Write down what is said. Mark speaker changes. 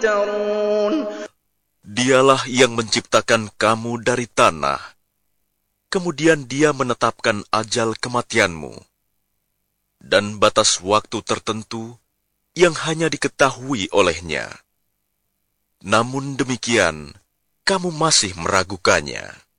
Speaker 1: Dialah yang menciptakan kamu dari tanah, kemudian Dia menetapkan ajal kematianmu, dan batas waktu tertentu yang hanya diketahui olehnya. Namun demikian, kamu masih meragukannya.